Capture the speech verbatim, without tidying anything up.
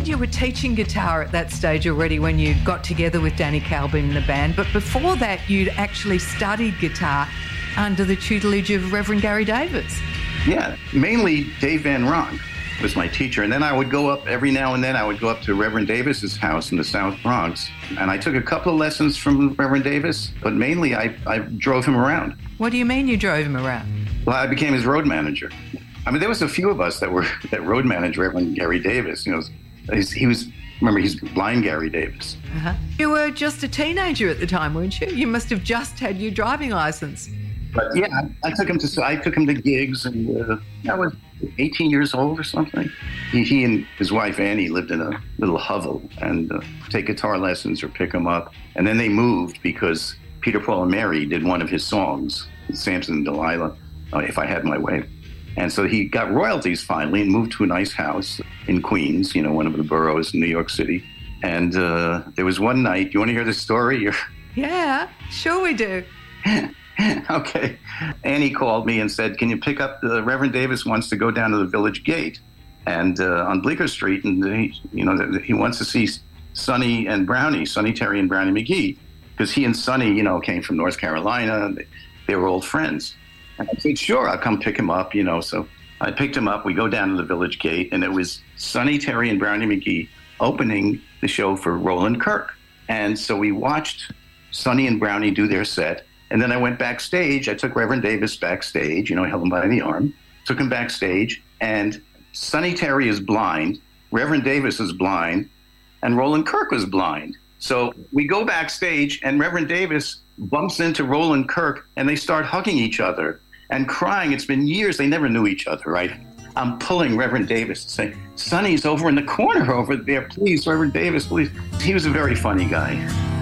said you were teaching guitar at that stage already when you got together with Danny Kalbin in the band, but before that you'd actually studied guitar under the tutelage of Reverend Gary Davis. Yeah, mainly Dave Van Ronk was my teacher. And then I would go up, every now and then I would go up to Reverend Davis's house in the South Bronx. And I took a couple of lessons from Reverend Davis, but mainly I, I drove him around. What do you mean you drove him around? Well, I became his road manager. I mean, there was a few of us that were that road managed Reverend Gary Davis. You know, he's, he was, remember, he's blind Gary Davis. Uh-huh. You were just a teenager at the time, weren't you? You must have just had your driving license. But yeah, I, I took him to I took him to gigs, and uh, I was eighteen years old or something. He, he and his wife Annie lived in a little hovel and uh, take guitar lessons or pick him up. And then they moved because Peter, Paul, and Mary did one of his songs, Samson and Delilah, uh, If I Had My Way. And so he got royalties finally and moved to a nice house in Queens, you know, one of the boroughs in New York City. And uh, there was one night. You want to hear this story? Yeah, sure we do. Okay. Annie called me and said, can you pick up, the Reverend Davis wants to go down to the Village Gate and uh, on Bleecker Street, and he, you know, he wants to see Sonny and Brownie, Sonny Terry and Brownie McGhee, because he and Sonny, you know, came from North Carolina. And they, they were old friends. And I said, sure, I'll come pick him up, you know. So I picked him up. We go down to the Village Gate, and it was Sonny Terry and Brownie McGhee opening the show for Roland Kirk. And so we watched Sonny and Brownie do their set. And then I went backstage. I took Reverend Davis backstage, you know, I held him by the arm, took him backstage, and Sonny Terry is blind, Reverend Davis is blind, and Roland Kirk was blind. So we go backstage, and Reverend Davis bumps into Roland Kirk, and they start hugging each other and crying. It's been years. They never knew each other, right? I'm pulling Reverend Davis and saying, Sonny's over in the corner over there. Please, Reverend Davis, please. He was a very funny guy.